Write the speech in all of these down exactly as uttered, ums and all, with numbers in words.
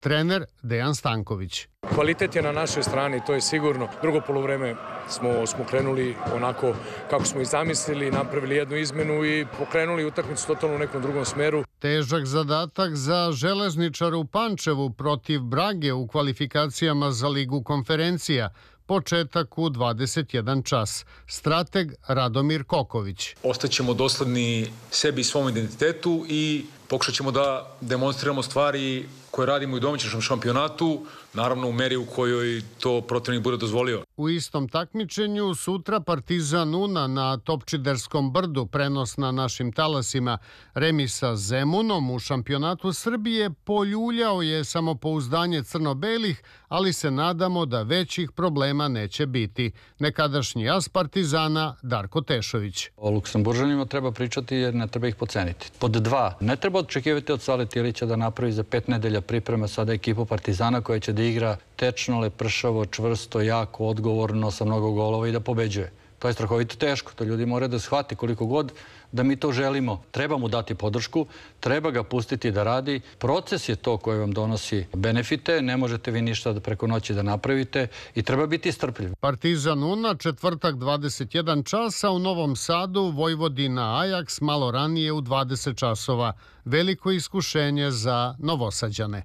trener Dejan Stanković. Kvalitet je na našoj strani, to je sigurno. Drugo poluvreme smo, smo krenuli onako kako smo i zamislili, napravili jednu izmenu i pokrenuli utakmicu totalno u nekom drugom smeru. Težak zadatak za železničar u Pančevu protiv Brage u kvalifikacijama za Ligu konferencija. Početak u dvadeset jedan čas. Strateg Radomir Koković. Ostaćemo dosledni sebi i svom identitetu i pokušat ćemo da demonstriramo stvari koje radimo u domaćem šampionatu, naravno u meri u kojoj to protivnik bude dozvolio. U istom takmičenju sutra Partizan Una na Topčiderskom brdu, prenos na našim talasima. Remis sa Zemunom u šampionatu Srbije poljuljao je samopouzdanje crno-belih, ali se nadamo da većih problema neće biti. Nekadašnji as Partizana Darko Tešović. O Luksemburžanima treba pričati jer ne treba ih poceniti. Pod dva, ne treba očekivati od Saleta Ilića da napravi za pet nedelja priprema sada ekipu Partizana koja će da igra tečno, lepršavo, čvrsto, jako, odgovorno, sa mnogo golova i da pobeđuje. To je strahovito teško. To ljudi moraju da shvati koliko god da mi to želimo. Treba mu dati podršku, treba ga pustiti da radi. Proces je to koji vam donosi benefite, ne možete vi ništa preko noći da napravite i treba biti strpljiv. Partizan Una, četvrtak dvadeset jedan časa u Novom Sadu, Vojvodina Ajax malo ranije u dvadeset časova. Veliko iskušenje za Novosađane.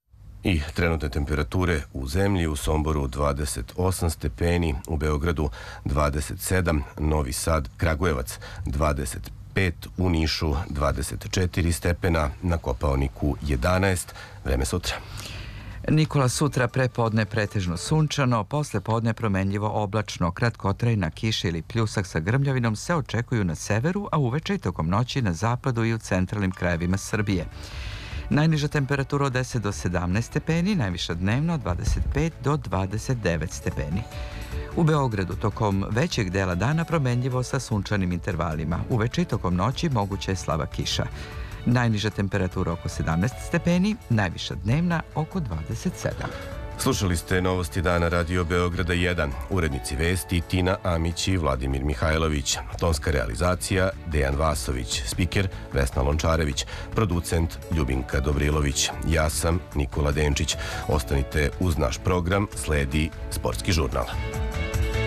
I trenutne temperature u zemlji, u Somboru dvadeset osam stepeni, u Beogradu dvadeset sedam, Novi Sad, Kragujevac dvadeset pet, u Nišu dvadeset četiri stepena, na Kopaoniku jedanaest. Vreme sutra. Nikola, sutra prepodne pretežno sunčano, posle podne promenljivo oblačno, kratkotrajna kiša ili pljusak sa grmljavinom se očekuju na severu, a uveče i tokom noći na zapadu i u centralnim krajevima Srbije. Najniža temperatura od deset do sedamnaest stepeni, najviša dnevno od dvadeset pet do dvadeset devet stepeni. U Beogradu tokom većeg dela dana promenljivo sa sunčanim intervalima. Uveče i tokom noći moguća je slaba kiša. Najniža temperatura oko sedamnaest stepeni, najviša dnevna oko dvadeset sedam. Slušali ste Novosti dana Radio Beograda jedan. Urednici vesti Tina Amić i Vladimir Mihajlović. Tonska realizacija Dejan Vasović. Spiker Vesna Lončarević. Producent Ljubinka Dobrilović. Ja sam Nikola Denčić. Ostanite uz naš program, sledi Sportski žurnal.